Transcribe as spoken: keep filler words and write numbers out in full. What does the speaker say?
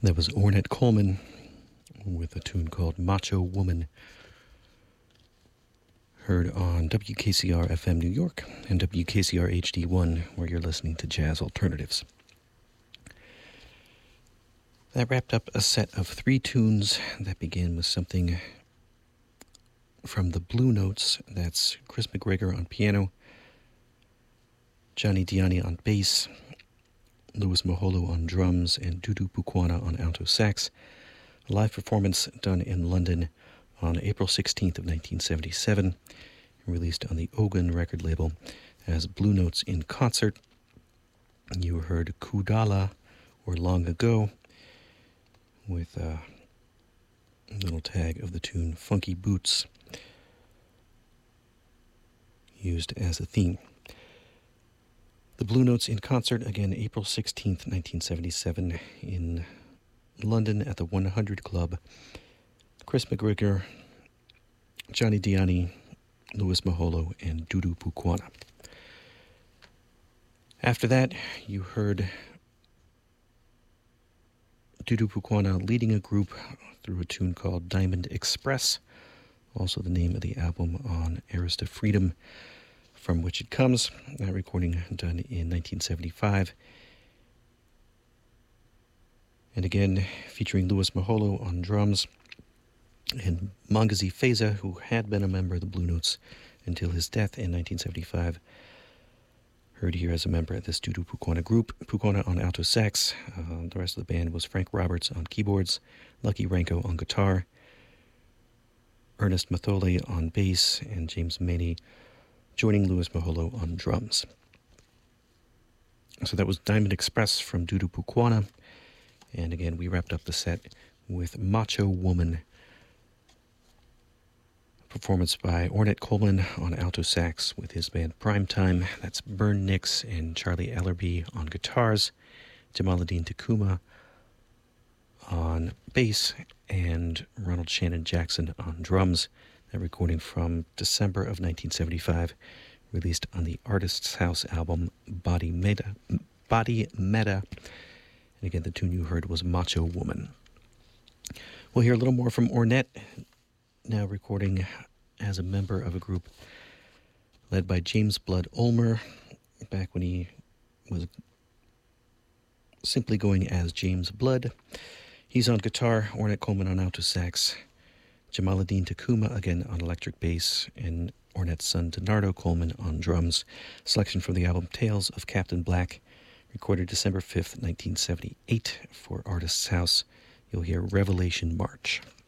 That was Ornette Coleman with a tune called Macho Woman, heard on W K C R F M New York and W K C R H D one, where you're listening to Jazz Alternatives. That wrapped up a set of three tunes that began with something from the Blue Notes. That's Chris McGregor on piano, Johnny Diani on bass, Louis Maholo on drums, and Dudu Pukwana on alto sax. A live performance done in London on April sixteenth of nineteen seventy-seven, released on the Ogun record label as Blue Notes in Concert. You heard Kudala, or Long Ago, with a little tag of the tune Funky Boots used as a theme. The Blue Notes in Concert, again, April sixteenth, nineteen seventy-seven, in London at the one hundred Club. Chris McGregor, Johnny Diani, Louis Maholo, and Dudu Pukwana. After that, you heard Dudu Pukwana leading a group through a tune called Diamond Express, also the name of the album on Arista Freedom, from which it comes, that recording done in nineteen seventy-five. And again, featuring Louis Maholo on drums, and Mangazi Feza, who had been a member of the Blue Notes until his death in nineteen seventy-five, heard here as a member of this Dudu Pukwana group. Pukwana on alto sax. Uh, the rest of the band was Frank Roberts on keyboards, Lucky Ranko on guitar, Ernest Mathole on bass, and James Maney joining Louis Maholo on drums. So that was Diamond Express from Dudu Pukwana. And again, we wrapped up the set with Macho Woman, performance by Ornette Coleman on alto sax with his band Primetime. That's Bern Nix and Charlie Ellerby on guitars, Jamaluddin Takuma on bass, and Ronald Shannon Jackson on drums. That recording from December of nineteen seventy-five, released on the Artist's House album Body Meta. Body Meta. And again, the tune you heard was Macho Woman. We'll hear a little more from Ornette, now recording as a member of a group led by James Blood Ulmer, back when he was simply going as James Blood. He's on guitar, Ornette Coleman on alto sax, Jamaluddin Takuma again on electric bass, and Ornette's son Donardo Coleman on drums. Selection from the album Tales of Captain Black, recorded December fifth, nineteen seventy-eight for Artist's House. You'll hear Revelation March.